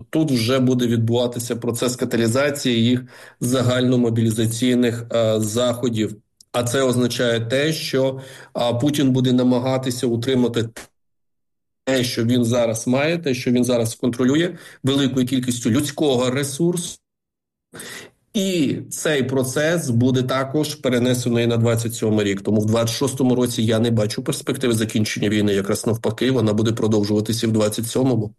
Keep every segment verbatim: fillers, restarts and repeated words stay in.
тут вже буде відбуватися процес каталізації їх загальномобілізаційних е, заходів. А це означає те, що е, Путін буде намагатися утримати те, що він зараз має, те, що він зараз контролює великою кількістю людського ресурсу. І цей процес буде також перенесений на двадцять сьомий рік. Тому в двадцять шостому році я не бачу перспективи закінчення війни. Якраз навпаки, вона буде продовжуватися в двадцять сьомому.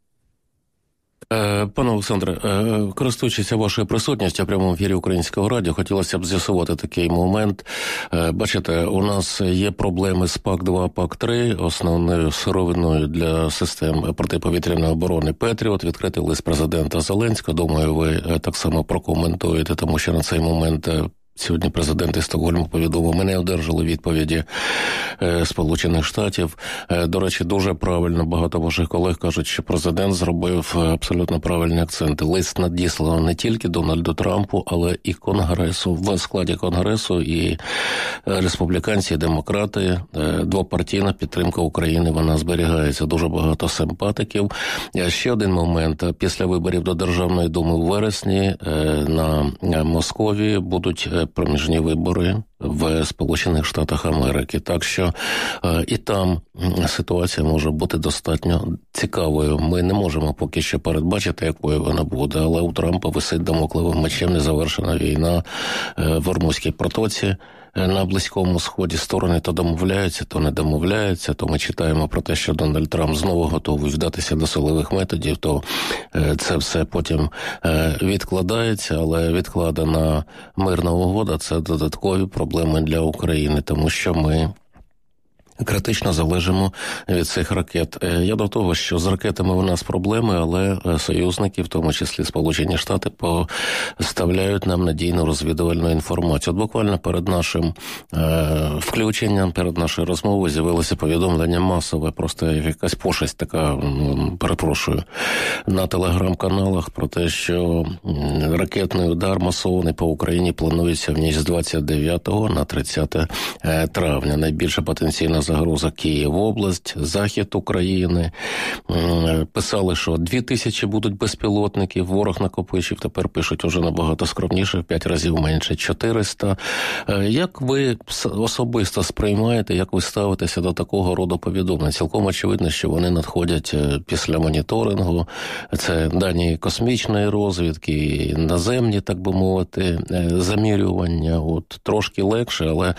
Пане Олександре, користуючись вашою присутністю в прямому ефірі Українського радіо, хотілося б з'ясувати такий момент. Бачите, у нас є проблеми з пак два, пак три, основною сировиною для систем протиповітряної оборони «Петріот». Відкритий лист президента Зеленського. Думаю, ви так само прокоментуєте, тому що на цей момент сьогодні президент із Стокгольму повідомив, ми не одержали відповіді е, Сполучених Штатів. Е, до речі, дуже правильно, багато ваших колег кажуть, що президент зробив абсолютно правильні акценти. Лист надіслав не тільки Дональду Трампу, але і Конгресу. В складі Конгресу і республіканці, і демократи, е, двопартійна підтримка України, вона зберігається. Дуже багато симпатиків. Е, ще один момент. Після виборів до Державної думи у вересні е, на Московії будуть проміжні вибори в Сполучених Штатах Америки. Так що е, і там ситуація може бути достатньо цікавою. Ми не можемо поки що передбачити, якою вона буде, але у Трампа висить дамоклевим мечем незавершена війна е, в Ормузькій протоці. На Близькому Сході сторони то домовляються, то не домовляються, то ми читаємо про те, що Дональд Трамп знову готовий вдатися до силових методів, то це все потім відкладається, але відкладена мирна угода – це додаткові проблеми для України, тому що ми критично залежимо від цих ракет. Я до того, що з ракетами у нас проблеми, але союзники, в тому числі Сполучені Штати, поставляють нам надійну розвідувальну інформацію. От буквально перед нашим е, включенням, перед нашою розмовою з'явилося повідомлення масове, просто якась пошесть така, ну, перепрошую, на телеграм-каналах про те, що ракетний удар масований по Україні планується в ніч з двадцять дев'ятого на тридцяте травня. Найбільша потенційна загроза Київ-область, захід України. Писали, що дві тисячі будуть безпілотників, ворог накопичив, тепер пишуть уже набагато скромніше, в п'ять разів менше, чотириста. Як ви особисто сприймаєте, як ви ставитеся до такого роду повідомлень? Цілком очевидно, що вони надходять після моніторингу. Це дані космічної розвідки, наземні, так би мовити, замірювання. От трошки легше, але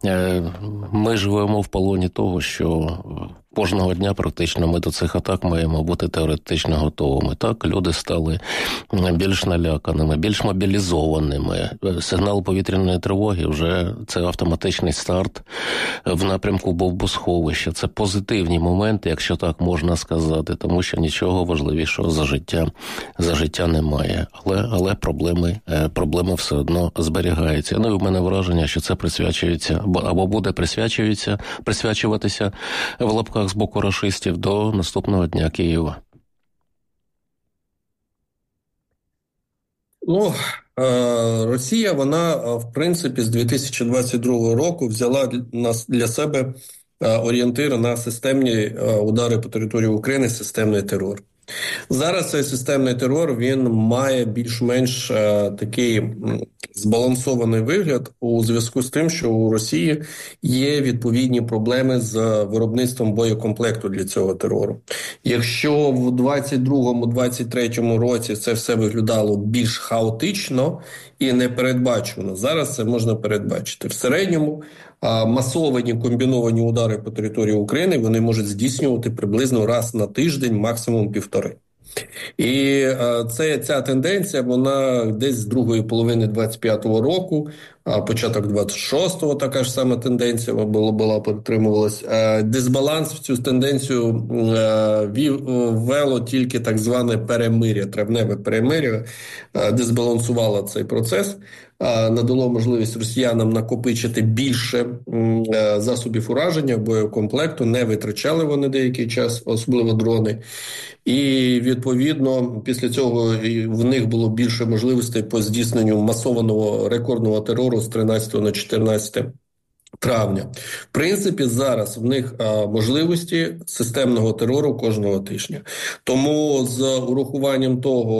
ми живемо в полоні того, що кожного дня практично ми до цих атак маємо бути теоретично готовими. Так, люди стали більш наляканими, більш мобілізованими. Сигнал повітряної тривоги вже це автоматичний старт в напрямку бомбосховища. Це позитивні моменти, якщо так можна сказати, тому що нічого важливішого за життя, за життя немає. Але, але проблеми, проблеми все одно зберігаються. Ну і в мене враження, що це присвячується, або буде присвячується, присвячуватися в лапках з боку рашистів до наступного дня Києва. Ну, Росія, вона, в принципі, з дві тисячі двадцять другого року взяла для себе орієнтир на системні удари по території України, системний терор. Зараз цей системний терор, він має більш-менш е, такий збалансований вигляд у зв'язку з тим, що у Росії є відповідні проблеми з виробництвом боєкомплекту для цього терору. Якщо в двадцять другому - двадцять третьому році це все виглядало більш хаотично і непередбачено, зараз це можна передбачити. В середньому а, масовані комбіновані удари по території України вони можуть здійснювати приблизно раз на тиждень, максимум півтори. І а, це, ця тенденція, вона десь з другої половини двадцять п'ятого року, а початок двадцять шостого така ж сама тенденція була, була підтримувалась. А, дисбаланс в цю тенденцію а, вів, ввело тільки так зване перемир'я, травневе перемир'я, а, дисбалансувало цей процес. Надало можливість росіянам накопичити більше засобів ураження, боєкомплекту, не витрачали вони деякий час, особливо дрони. І, відповідно, після цього в них було більше можливостей по здійсненню масованого рекордного терору з тринадцятого на чотирнадцяте травня. В принципі, зараз в них а, можливості системного терору кожного тижня. Тому з урахуванням того,